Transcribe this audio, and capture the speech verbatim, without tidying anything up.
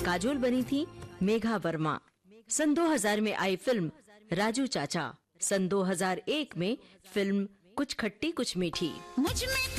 काजोल बनी थी मेघा वर्मा। सन दो हज़ार में आई फिल्म राजू चाचा। सन दो हज़ार एक में फिल्म कुछ खट्टी कुछ मीठी।